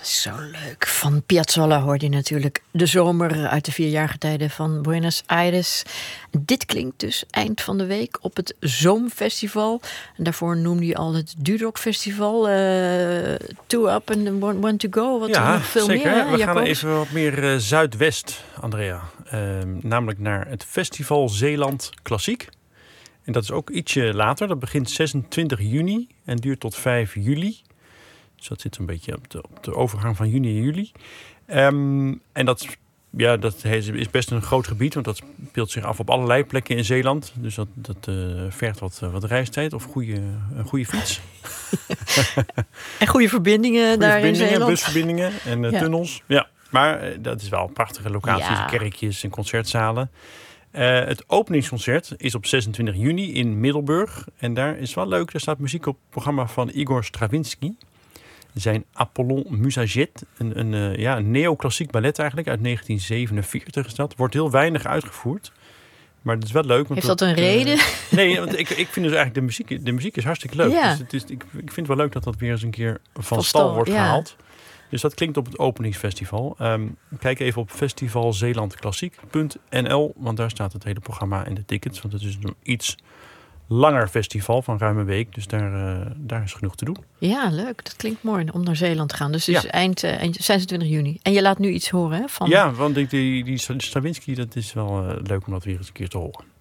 Zo leuk. Van Piazzolla hoorde je natuurlijk de zomer uit de 4 jaargetijden van Buenos Aires. Dit klinkt dus eind van de week op het Zoomfestival. En daarvoor noemde je al het Dudok Festival. Two Up and One to Go. Wat ja, nog veel zeker. meer. We gaan even wat meer zuidwest, Andrea. Namelijk naar het Festival Zeeland Klassiek. En dat is ook ietsje later. Dat begint 26 juni en duurt tot 5 juli. Dus dat zit een beetje op de overgang van juni en juli. En dat is best een groot gebied, want dat speelt zich af op allerlei plekken in Zeeland. Dus dat vergt wat reistijd of een goede fiets. En goede verbindingen daar in Zeeland. Busverbindingen en tunnels. Ja, maar dat is wel prachtige locaties, kerkjes en concertzalen. Het openingsconcert is op 26 juni in Middelburg. En daar is wel leuk, daar staat muziek op het programma van Igor Stravinsky. Zijn Apollon Musaget, een neoclassiek ballet eigenlijk, uit 1947 is dat. Wordt heel weinig uitgevoerd, maar het is wel leuk. Heeft dat een reden? Nee, want ik vind dus eigenlijk de muziek is hartstikke leuk. Ja. Dus ik vind het wel leuk dat dat weer eens een keer van stal wordt gehaald. Dus dat klinkt op het openingsfestival. Kijk even op festivalzeelandklassiek.nl, want daar staat het hele programma en de tickets. Want het is een iets langer festival van ruim een week. Dus daar is genoeg te doen. Ja, leuk. Dat klinkt mooi om naar Zeeland te gaan. Dus eind 26 juni. En je laat nu iets horen, hè? Ja, want die Stravinsky, dat is wel leuk om dat weer eens een keer te horen.